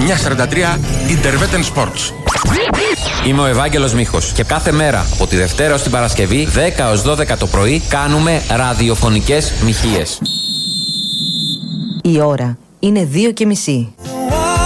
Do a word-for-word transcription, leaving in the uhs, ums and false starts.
εννιά σαράντα τρία Interveten Sports. Είμαι ο Ευάγγελος Μίχος και κάθε μέρα από τη Δευτέρα ως την Παρασκευή δέκα έως δώδεκα το πρωί κάνουμε ραδιοφωνικές μοιχείες. Η ώρα είναι δύο και μισή.